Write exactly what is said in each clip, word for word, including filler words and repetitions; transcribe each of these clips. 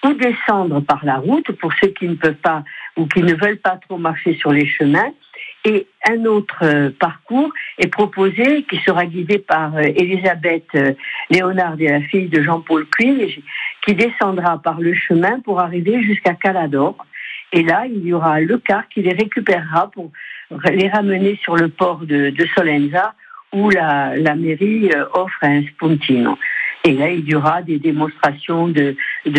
ou descendre par la route pour ceux qui ne peuvent pas ou qui ne veulent pas trop marcher sur les chemins. Et un autre euh, parcours est proposé qui sera guidé par euh, Elisabeth euh, Léonard, la fille de Jean-Paul Cuy, qui descendra par le chemin pour arriver jusqu'à Calador. Et là, il y aura le car qui les récupérera pour les ramener sur le port de, de Solenza, où la, la mairie euh, offre un spuntino. Et là, il y aura des démonstrations de,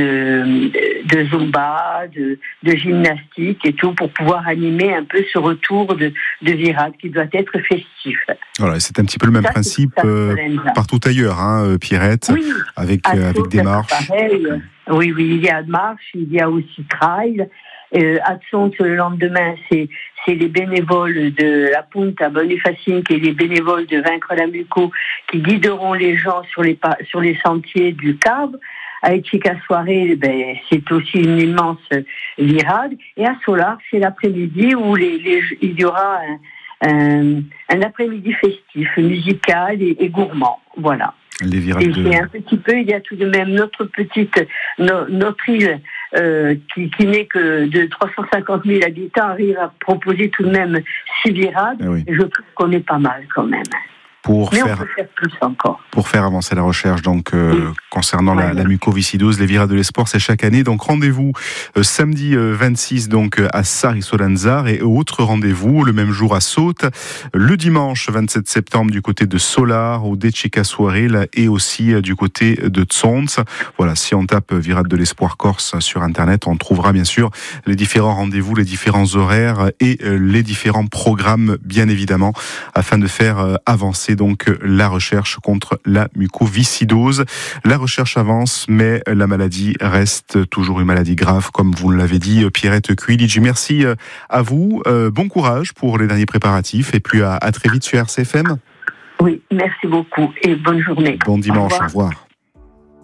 de, de zumba, de, de gymnastique et tout, pour pouvoir animer un peu ce retour de, de virade qui doit être festif. Voilà, c'est un petit peu le même ça, principe euh, partout ailleurs, hein, Pierrette, oui, avec, euh, avec des marches. Pareil. Oui, oui, il y a marche, il y a aussi trail. Euh, à Tsons, le lendemain, c'est, c'est les bénévoles de la Punta Bonifacine, qui est les bénévoles de Vaincre la Muco, qui guideront les gens sur les, sur les sentiers du Cave. À Etxekasoare, ben, c'est aussi une immense virade. Et à Solar, c'est l'après-midi où les, les, il y aura un, un, un après-midi festif, musical et, et gourmand. Voilà. Les virades et de... c'est un petit peu, il y a tout de même notre petite, no, notre île euh, qui, qui n'est que de trois cent cinquante mille habitants, arrive à proposer tout de même six virades. Eh oui. Et je trouve qu'on est pas mal quand même. Pour Mais faire, on peut faire plus encore. Pour faire avancer la recherche donc euh, oui. concernant ouais, la, ouais. la mucoviscidose, les virades de l'espoir, c'est chaque année. Donc rendez-vous euh, samedi euh, vingt-six donc à Sari-Solanzar et autre rendez-vous le même jour à Saute, le dimanche vingt-sept septembre du côté de Solar ou d'Etxekasoare et aussi euh, du côté de Tsons. Voilà, si on tape virade de l'espoir Corse sur internet, on trouvera bien sûr les différents rendez-vous, les différents horaires et euh, les différents programmes bien évidemment afin de faire euh, avancer donc la recherche contre la mucoviscidose. La recherche avance, mais la maladie reste toujours une maladie grave, comme vous l'avez dit, Pierrette Cuy-Lidji. Merci à vous. Bon courage pour les derniers préparatifs et puis à, à très vite sur R C F M. Oui, merci beaucoup et bonne journée. Bon dimanche, au revoir. Au revoir.